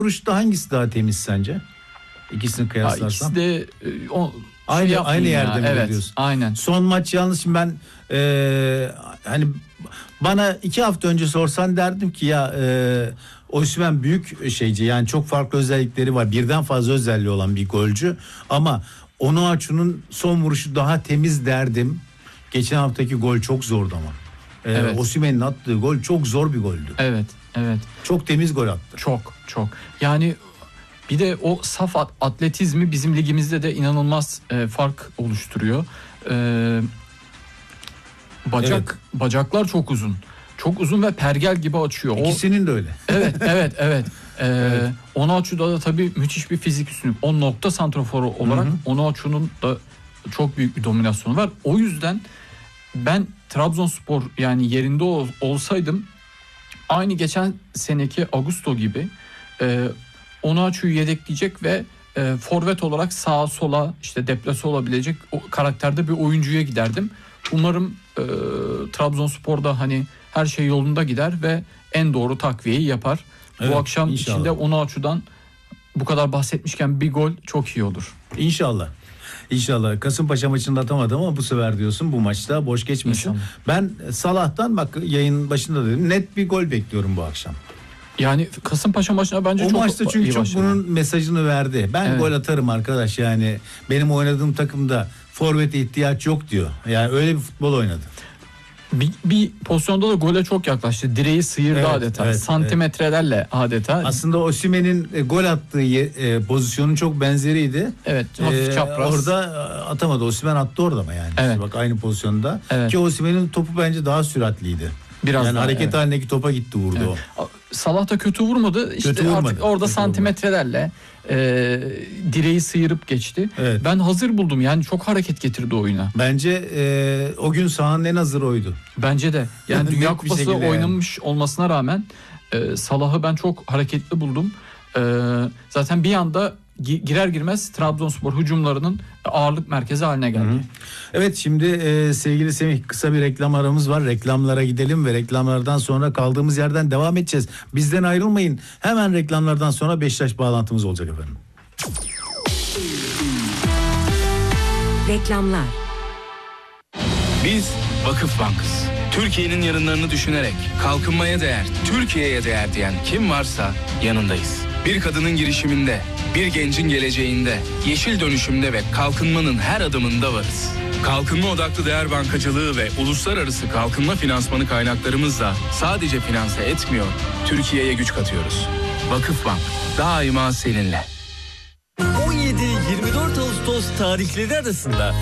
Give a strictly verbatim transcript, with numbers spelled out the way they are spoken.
vuruşta hangisi daha temiz sence? İkisini kıyaslarsan. İkisi de e, o, aynı aynı yerde mi evet, diyorsun? Aynen. Son maç yalnız şimdi ben e, hani bana iki hafta önce sorsan derdim ki ya e, Osimhen büyük şeyci, yani çok farklı özellikleri var. Birden fazla özelliği olan bir golcü ama Onuachu'nun son vuruşu daha temiz derdim. Geçen haftaki gol çok zordu ama. Ee, Evet. Osimhen'in attığı gol çok zor bir goldü. Evet, evet. Çok temiz gol attı. Çok, çok. Yani bir de o saf atletizmi bizim ligimizde de inanılmaz e, fark oluşturuyor. E, bacak evet. Bacaklar çok uzun. Çok uzun ve pergel gibi açıyor. İkisinin o, de öyle. Evet, evet, evet. Ee, evet. Onuachu'da da tabii müthiş bir fizik üstünlük. O nokta santraforu olarak Onuachu'nun da çok büyük bir dominasyonu var. O yüzden ben Trabzonspor yani yerinde ol, olsaydım aynı geçen seneki Augusto gibi e, Onuachu'yu yedekleyecek ve e, forvet olarak sağa sola işte deplase olabilecek o karakterde bir oyuncuya giderdim. Umarım e, Trabzonspor'da hani her şey yolunda gider ve en doğru takviyeyi yapar. Evet, bu akşam inşallah. İçinde Onuachu'dan bu kadar bahsetmişken bir gol çok iyi olur. İnşallah. İnşallah. Kasımpaşa maçında atamadı ama bu sefer diyorsun bu maçta boş geçmesin. İnşallah. Ben Salah'tan bak yayın başında dedim net bir gol bekliyorum bu akşam. Yani Kasımpaşa maçına bence o çok iyi maçta çünkü çok başladı. Bunun mesajını verdi. Ben evet. gol atarım arkadaş, yani benim oynadığım takımda forvete ihtiyaç yok diyor. Yani öyle bir futbol oynadı. Bir, bir pozisyonda da gole çok yaklaştı. Direği sıyırdı evet, adeta. Evet, santimetrelerle evet. adeta. Aslında Osimhen'in e, gol attığı e, pozisyonun çok benzeriydi. Evet, hafif çapraz. Ee, orada atamadı. Osimhen attı orada mı yani? Evet. Bak aynı pozisyonda. Evet. Ki Osimhen'in topu bence daha süratliydi. Biraz yani daha, hareket evet. halindeki topa gitti, vurdu evet. o. Salah da kötü vurmadı. İşte kötü vurmadı. Artık orada kötü santimetrelerle e, direği sıyırıp geçti. Evet. Ben hazır buldum. Yani çok hareket getirdi oyuna. Bence e, o gün sahanın en hazır oydu. Bence de. Yani Dünya Kupası oynamış yani. olmasına rağmen e, Salah'ı ben çok hareketli buldum. E, zaten bir anda girer girmez Trabzonspor hücumlarının ağırlık merkezi haline geldi. Hı hı. Evet, şimdi e, sevgili Semih, kısa bir reklam aramız var. Reklamlara gidelim ve reklamlardan sonra kaldığımız yerden devam edeceğiz. Bizden ayrılmayın. Hemen reklamlardan sonra Beşiktaş bağlantımız olacak efendim. Reklamlar. Biz Vakıf Bank'ız. Türkiye'nin yarınlarını düşünerek kalkınmaya değer, Türkiye'ye değer diyen kim varsa yanındayız. Bir kadının girişiminde, bir gencin geleceğinde, yeşil dönüşümde ve kalkınmanın her adımında varız. Kalkınma odaklı değer bankacılığı ve uluslararası kalkınma finansmanı kaynaklarımızla sadece finanse etmiyor, Türkiye'ye güç katıyoruz. Vakıfbank, daima seninle. on yedi yirmi dört Ağustos tarihleri arasında